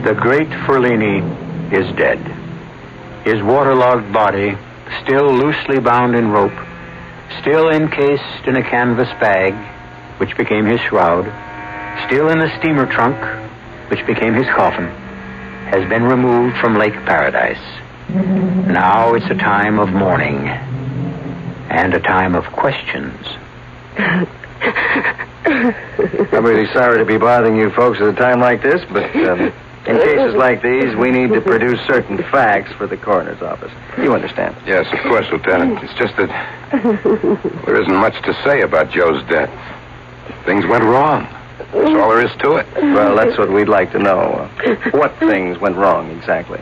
The great Ferlini is dead. His waterlogged body, still loosely bound in rope, still encased in a canvas bag, which became his shroud, still in a steamer trunk, which became his coffin, has been removed from Lake Paradise. Now it's a time of mourning and a time of questions. I'm really sorry to be bothering you folks at a time like this, but in cases like these, we need to produce certain facts for the coroner's office. You understand? Yes, of course, Lieutenant. It's just that there isn't much to say about Joe's death. Things went wrong. That's all there is to it. Well, that's what we'd like to know. What things went wrong exactly?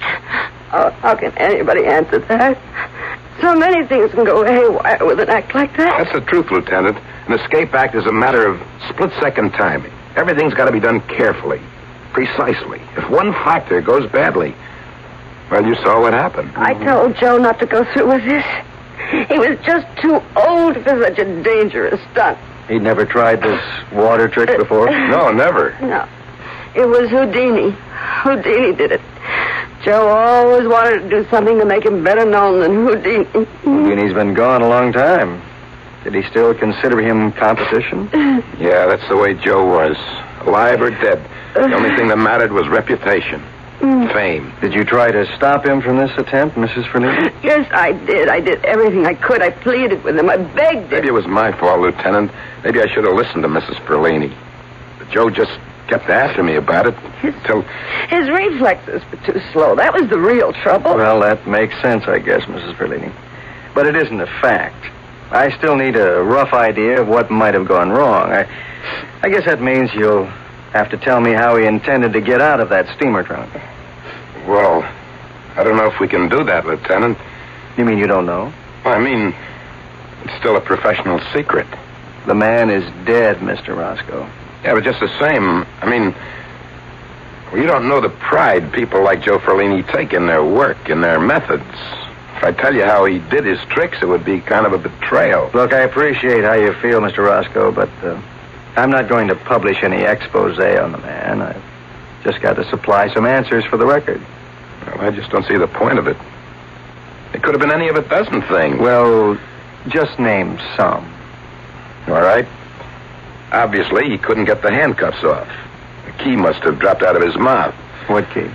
Oh, how can anybody answer that? So many things can go haywire with an act like that. That's the truth, Lieutenant. An escape act is a matter of split-second timing. Everything's got to be done carefully, precisely. If one factor goes badly, well, you saw what happened. I told Joe not to go through with this. He was just too old for such a dangerous stunt. He'd never tried this water trick before? No, never. No. It was Houdini. Houdini did it. Joe always wanted to do something to make him better known than Houdini. Houdini's been gone a long time. Did he still consider him competition? Yeah, that's the way Joe was. Alive or dead. The only thing that mattered was reputation. Fame. Did you try to stop him from this attempt, Mrs. Ferlini? Yes, I did. I did everything I could. I pleaded with him. I begged him. Maybe it was my fault, Lieutenant. Maybe I should have listened to Mrs. Ferlini. But Joe just kept after me about it until... His reflexes were too slow. That was the real trouble. Well, that makes sense, I guess, Mrs. Ferlini. But it isn't a fact. I still need a rough idea of what might have gone wrong. I guess that means you'll have to tell me how he intended to get out of that steamer trunk. Well, I don't know if we can do that, Lieutenant. You mean you don't know? I mean, it's still a professional secret. The man is dead, Mr. Roscoe. Yeah, but just the same, I mean, well, you don't know the pride people like Joe Ferlini take in their work, in their methods. If I tell you how he did his tricks, it would be kind of a betrayal. Look, I appreciate how you feel, Mr. Roscoe, but I'm not going to publish any expose on the man. I've just got to supply some answers for the record. Well, I just don't see the point of it. It could have been any of a dozen things. Well, just name some. All right. Obviously, he couldn't get the handcuffs off. The key must have dropped out of his mouth. What key?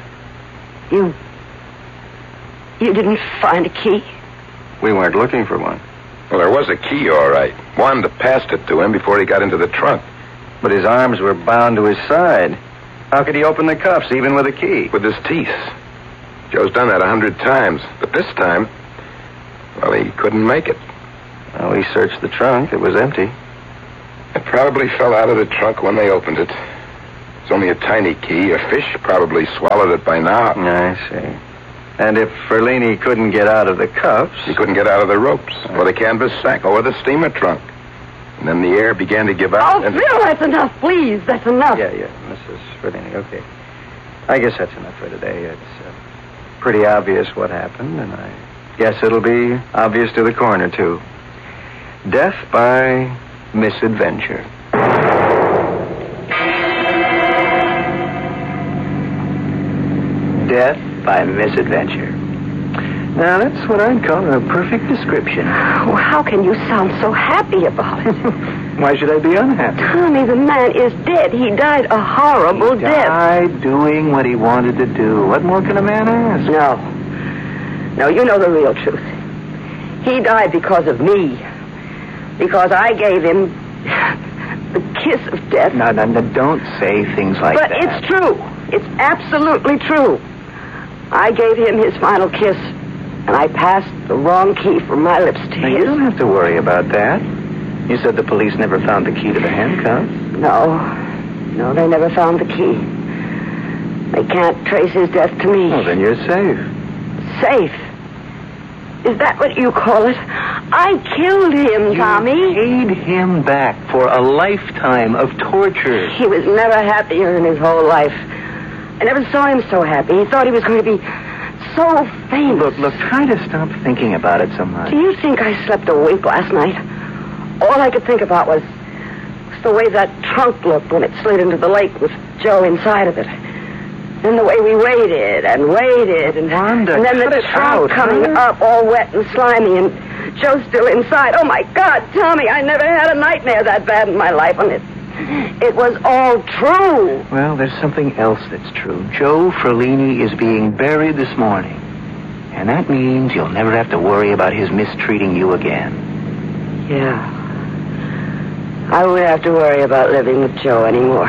You didn't find a key? We weren't looking for one. Well, there was a key, all right. Wanda passed it to him before he got into the trunk. But his arms were bound to his side. How could he open the cuffs, even with a key? With his teeth. Joe's done that 100 times. But this time, well, he couldn't make it. Well, we searched the trunk. It was empty. It probably fell out of the trunk when they opened it. It's only a tiny key. A fish probably swallowed it by now. I see. And if Ferlini couldn't get out of the cuffs... He couldn't get out of the ropes, or the canvas sack, or the steamer trunk. And then the air began to give out. Oh, Phil, that's enough, please. That's enough. Yeah, Mrs. Ferlini, okay. I guess that's enough for today. It's pretty obvious what happened, and I guess it'll be obvious to the coroner, too. Death by misadventure. Death by misadventure. Now, that's what I'd call a perfect description. Oh, how can you sound so happy about it? Why should I be unhappy? Tommy, the man is dead. He died a horrible death. Died doing what he wanted to do. What more can a man ask? No, you know the real truth. He died because of me. Because I gave him the kiss of death. No, don't say things like that. But it's true. It's absolutely true. I gave him his final kiss, and I passed the wrong key from my lips to now, his. You don't have to worry about that. You said the police never found the key to the handcuffs. No, they never found the key. They can't trace his death to me. Well, then you're safe. Safe? Is that what you call it? I killed him, Tommy. You paid him back for a lifetime of torture. He was never happier in his whole life. I never saw him so happy. He thought he was going to be so famous. Look, try to stop thinking about it so much. Do you think I slept a wink last night? All I could think about was the way that trunk looked when it slid into the lake with Joe inside of it. And the way we waited and waited, and, Wanda, and then the cut it trunk out, coming huh? up all wet and slimy, and Joe's still inside. Oh, my God, Tommy, I never had a nightmare that bad in my life, and it was all true. Well, there's something else that's true. Joe Ferlini is being buried this morning. And that means you'll never have to worry about his mistreating you again. Yeah. I won't have to worry about living with Joe anymore.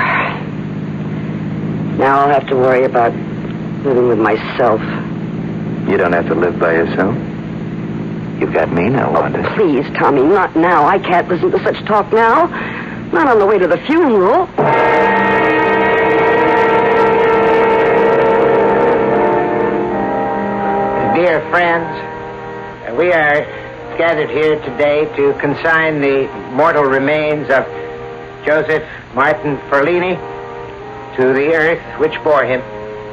Now I'll have to worry about living with myself. You don't have to live by yourself. You've got me now, Wanda. Please, Tommy, not now. I can't listen to such talk now. Not on the way to the funeral. Dear friends, we are gathered here today to consign the mortal remains of Joseph Martin Ferlini to the earth which bore him.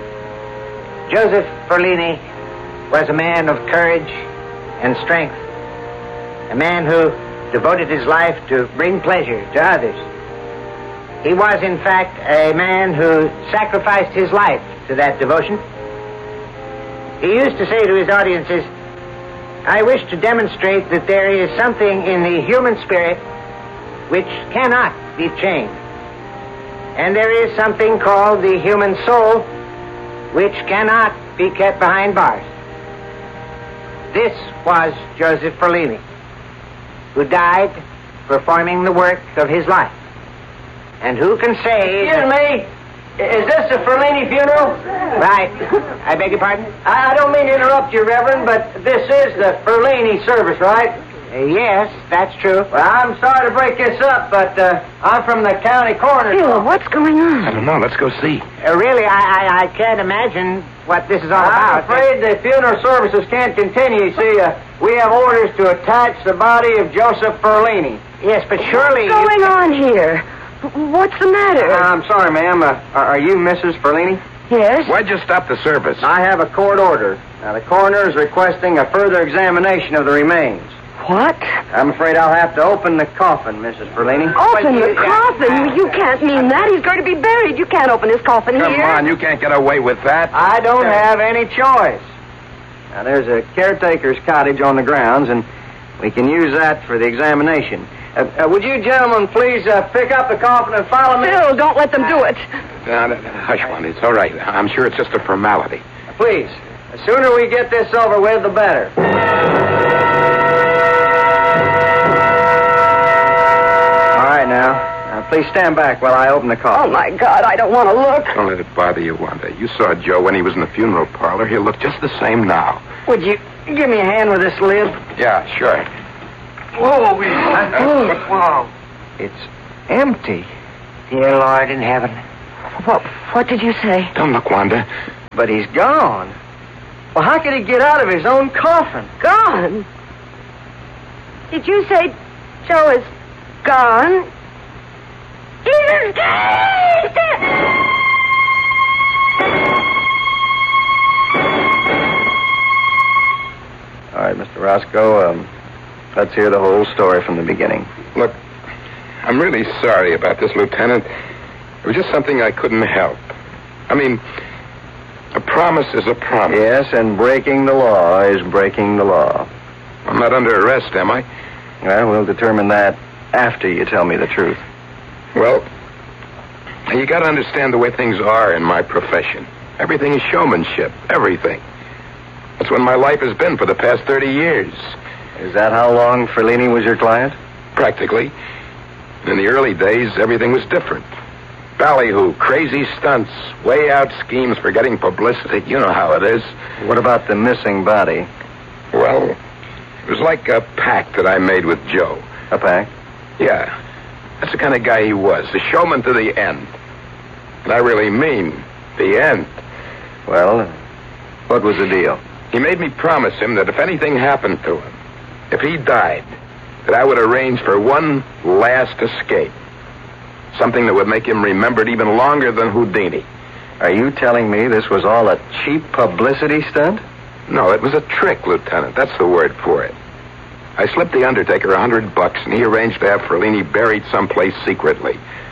Joseph Ferlini was a man of courage and strength, a man who devoted his life to bring pleasure to others. He was, in fact, a man who sacrificed his life to that devotion. He used to say to his audiences, I wish to demonstrate that there is something in the human spirit which cannot be chained. And there is something called the human soul which cannot be kept behind bars. This was Joseph Ferlini, who died performing the work of his life. And who can say... Excuse me. Is this the Ferlini funeral? Right. I beg your pardon? I don't mean to interrupt you, Reverend, but this is the Ferlini service, right? Yes, that's true. Well, I'm sorry to break this up, but I'm from the county coroner's Phil, office. what's going on? I don't know. Let's go see. Really, I can't imagine what this is all I'm about. afraid the funeral services can't continue. You see, we have orders to attach the body of Joseph Ferlini. Yes, but surely... What's going on here? What's the matter? I'm sorry, ma'am. Are you Mrs. Ferlini? Yes? Why'd you stop the service? I have a court order. Now, the coroner is requesting a further examination of the remains. What? I'm afraid I'll have to open the coffin, Mrs. Ferlini. Open But the you- coffin? You can't mean that. He's going to be buried. You can't open his coffin Come here. on, you can't get away with that. I don't have any choice. Now, there's a caretaker's cottage on the grounds, and we can use that for the examination. Would you gentlemen please pick up the coffin and follow me? Phil, don't let them do it. Hush, one. It's all right. I'm sure it's just a formality. Please. The sooner we get this over with, the better. All right, now. Please stand back while I open the coffin. Oh, my God, I don't want to look. Don't let it bother you, Wanda. You saw Joe when he was in the funeral parlor. He'll look just the same now. Would you give me a hand with this lid? Yeah, sure. Whoa, whoa. It's empty. Dear Lord in heaven. What did you say? Don't look, Wanda. But he's gone. Well, how could he get out of his own coffin? Gone? Did you say Joe is gone? He's dead! All right, Mr. Roscoe, let's hear the whole story from the beginning. Look, I'm really sorry about this, Lieutenant. It was just something I couldn't help. I mean, a promise is a promise. Yes, and breaking the law is breaking the law. I'm not under arrest, am I? Well, we'll determine that after you tell me the truth. Well, you got to understand the way things are in my profession. Everything is showmanship. Everything. That's what my life has been for the past 30 years. Is that how long Ferlini was your client? Practically. In the early days, everything was different. Ballyhoo, crazy stunts, way out schemes for getting publicity. You know how it is. What about the missing body? Well, it was like a pact that I made with Joe. A pact? Yeah. That's the kind of guy he was. A showman to the end. And I really mean the end. Well, what was the deal? He made me promise him that if anything happened to him, if he died, that I would arrange for one last escape. Something that would make him remembered even longer than Houdini. Are you telling me this was all a cheap publicity stunt? No, it was a trick, Lieutenant. That's the word for it. I slipped the undertaker $100, and he arranged to have Ferlini buried someplace secretly. And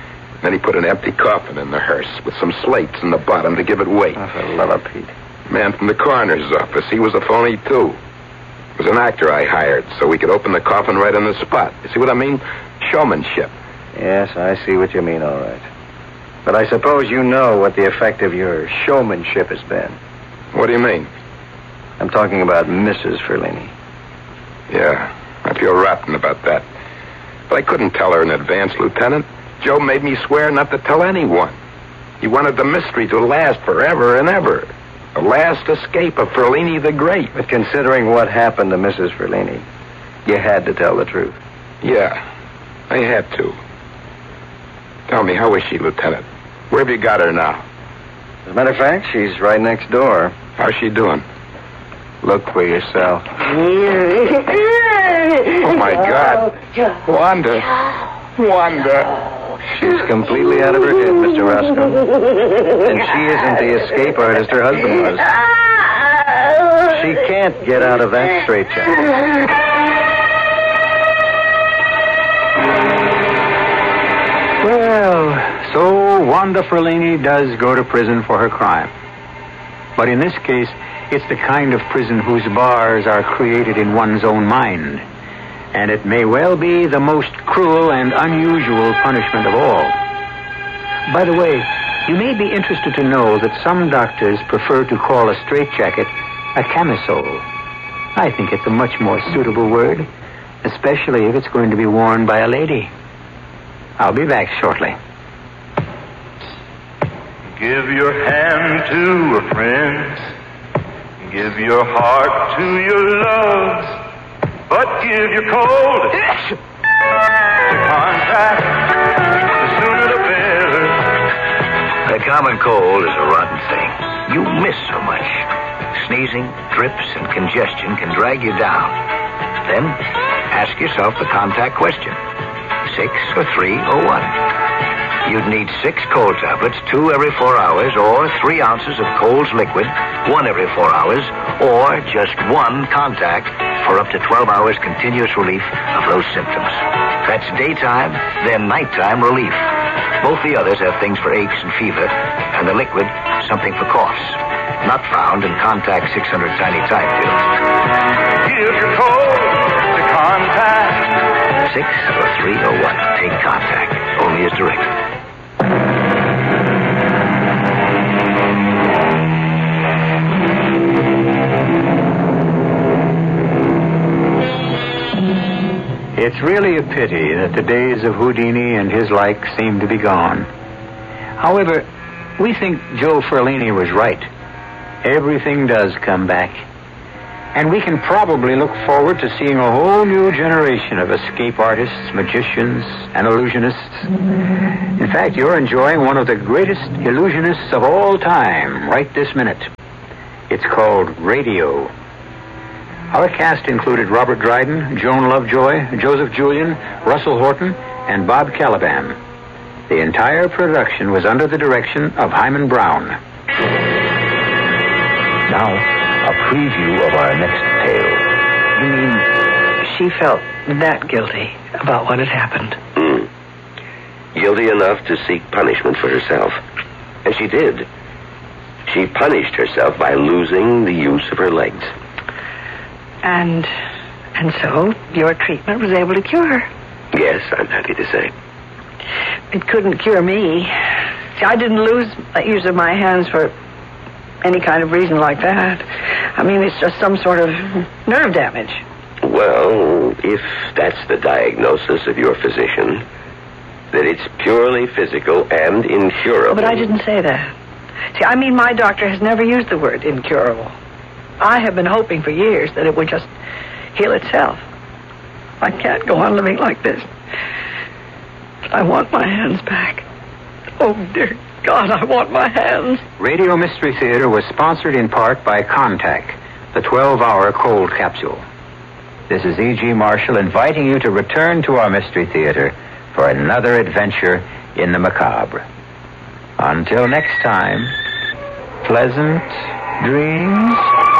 Then he put an empty coffin in the hearse with some slates in the bottom to give it weight. Oh, for the love of Pete. Man from the coroner's office, he was a phony, too. It was an actor I hired so we could open the coffin right on the spot. You see what I mean? Showmanship. Yes, I see what you mean, all right. But I suppose you know what the effect of your showmanship has been. What do you mean? I'm talking about Mrs. Ferlini. Yeah, I feel rotten about that. But I couldn't tell her in advance, Lieutenant. Joe made me swear not to tell anyone. He wanted the mystery to last forever and ever. The last escape of Ferlini the Great. But considering what happened to Mrs. Ferlini, you had to tell the truth. Yeah, I had to. Tell me, how is she, Lieutenant? Where have you got her now? As a matter of fact, she's right next door. How's she doing? Look for yourself. Oh, my God. Wanda. Wanda. She's completely out of her head, Mr. Roscoe. And she isn't the escape artist her husband was. She can't get out of that straitjacket. Well, so Wanda Ferlini does go to prison for her crime. But in this case, it's the kind of prison whose bars are created in one's own mind. And it may well be the most cruel and unusual punishment of all. By the way, you may be interested to know that some doctors prefer to call a straitjacket a camisole. I think it's a much more suitable word, especially if it's going to be worn by a lady. I'll be back shortly. Give your hand to a friend. Give your heart to your loves. But give your cold to contact. The sooner the better. The common cold is a rotten thing. You miss so much. Sneezing, drips, and congestion can drag you down. Then ask yourself the contact question. 6 or 3 or 1. You'd need 6 cold tablets, 2 every 4 hours, or 3 ounces of Cold's liquid, 1 every 4 hours, or just 1 contact for up to 12 hours continuous relief of those symptoms. That's daytime, then nighttime relief. Both the others have things for aches and fever, and the liquid, something for coughs. Not found in Contact 600 Tiny Time pills. Give your cold to contact. 6 or 3 or 1. Take Contact. Only as directed. It's really a pity that the days of Houdini and his like seem to be gone. However, we think Joe Ferlini was right. Everything does come back. And we can probably look forward to seeing a whole new generation of escape artists, magicians, and illusionists. In fact, you're enjoying one of the greatest illusionists of all time right this minute. It's called radio. Our cast included Robert Dryden, Joan Lovejoy, Joseph Julian, Russell Horton, and Bob Caliban. The entire production was under the direction of Hyman Brown. Now, a preview of our next tale. You mean she felt that guilty about what had happened? Guilty enough to seek punishment for herself. And she did. She punished herself by losing the use of her legs. And so your treatment was able to cure her? Yes, I'm happy to say. It couldn't cure me. See, I didn't lose the use of my hands for any kind of reason like that. I mean, it's just some sort of nerve damage. Well, if that's the diagnosis of your physician, that it's purely physical and incurable. But I didn't say that. See, I mean, my doctor has never used the word incurable. I have been hoping for years that it would just heal itself. I can't go on living like this. I want my hands back. Oh, dear God, I want my hands. Radio Mystery Theater was sponsored in part by Contact, the 12-hour cold capsule. This is E.G. Marshall inviting you to return to our Mystery Theater for another adventure in the macabre. Until next time, pleasant dreams.